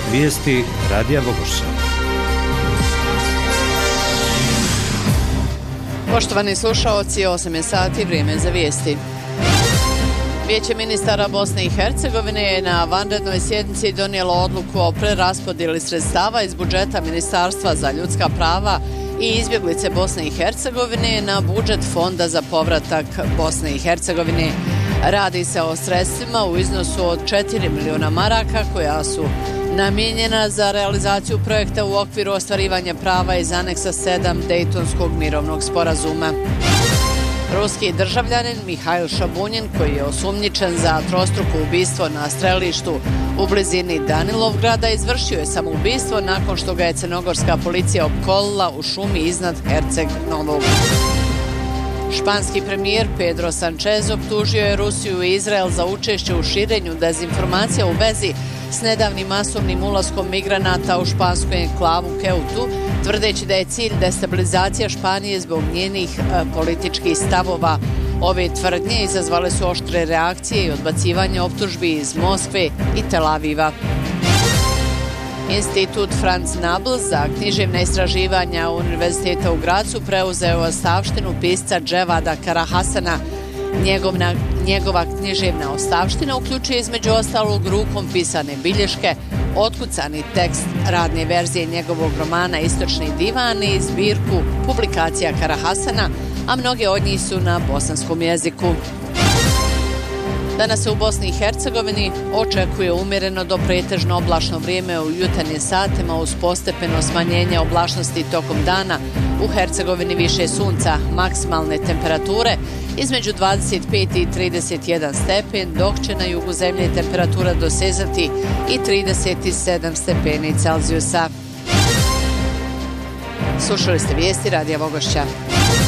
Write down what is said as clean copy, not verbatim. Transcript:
Vijesti Radija Vogošća. Poštovani slušaoci, 8 je sati, vrijeme za vijesti. Vijeće ministara Bosne i Hercegovine je na vanrednoj sjednici donijelo odluku o preraspodjeli sredstava iz budžeta Ministarstva za ljudska prava i izbjeglice Bosne i Hercegovine na budžet Fonda za povratak Bosne i Hercegovine. Radi se o sredstvima u iznosu od 4 milijuna maraka koja su namijenjena za realizaciju projekta u okviru ostvarivanja prava iz aneksa 7 Dejtonskog mirovnog sporazuma. Ruski državljanin Mihajl Šabunjin, koji je osumnjičen za trostruko ubistvo na strelištu u blizini Danilovgrada, izvršio je samoubistvo nakon što ga je crnogorska policija opkolila u šumi iznad Herceg Novog. Španski premijer Pedro Sánchez optužio je Rusiju i Izrael za učešće u širenju dezinformacija u vezi s nedavnim masovnim ulaskom migranata u špansku enklavu Keutu, tvrdeći da je cilj destabilizacija Španije zbog njenih političkih stavova. Ove tvrdnje izazvale su oštre reakcije i odbacivanje optužbi iz Moskve i Tel Aviva. Institut Franz Nabl za književna istraživanja Univerziteta u Gracu preuzeo ostavštinu pisca Dževada Karahasana. Njegova književna ostavština uključuje između ostalog rukom pisane bilješke, otkucani tekst radne verzije njegovog romana Istočni divan i zbirku publikacija Karahasana, a mnoge od njih su na bosanskom jeziku. Danas se u Bosni i Hercegovini očekuje umjereno do pretežno oblačno vrijeme u jutarnjim satima uz postepeno smanjenje oblačnosti tokom dana. U Hercegovini više sunca, maksimalne temperature između 25 i 31 stepen, dok će na jugu zemlje temperatura dosezati i 37 stepeni Celzijusa. Slušali ste vijesti Radija Vogošća.